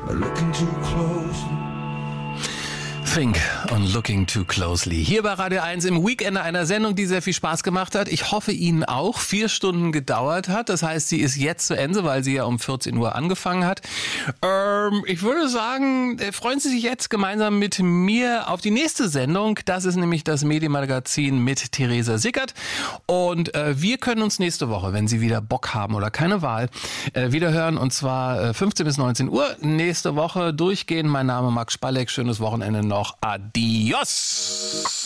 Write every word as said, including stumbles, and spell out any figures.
by looking too closely. Think und Looking Too Closely. Hier bei Radio eins im Weekend einer Sendung, die sehr viel Spaß gemacht hat. Ich hoffe, Ihnen auch. Vier Stunden gedauert hat. Das heißt, sie ist jetzt zu Ende, weil sie ja um vierzehn Uhr angefangen hat. Ähm, ich würde sagen, freuen Sie sich jetzt gemeinsam mit mir auf die nächste Sendung. Das ist nämlich das Medienmagazin mit Theresa Sickert. Und äh, wir können uns nächste Woche, wenn Sie wieder Bock haben oder keine Wahl, äh, wieder hören. Und zwar äh, fünfzehn bis neunzehn Uhr. Nächste Woche durchgehen. Mein Name Max Spalleck. Schönes Wochenende noch. Adios!